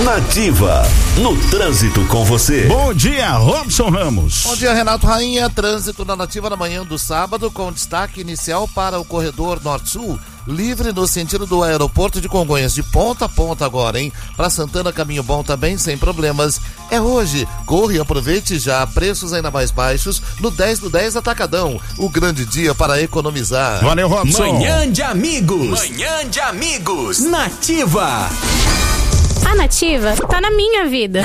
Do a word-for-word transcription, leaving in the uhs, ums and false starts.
Nativa, no trânsito com você. Bom dia, Robson Ramos. Bom dia, Renato Rainha. Trânsito na Nativa na manhã do sábado, com destaque inicial para o corredor Norte-Sul, livre no sentido do aeroporto de Congonhas, de ponta a ponta agora, hein? Para Santana, caminho bom também, sem problemas. É hoje, corre e aproveite já, preços ainda mais baixos no dez do dez Atacadão, o grande dia para economizar. Valeu, Robson. Manhã de amigos. Manhã de amigos. Nativa. A Nativa tá na minha vida.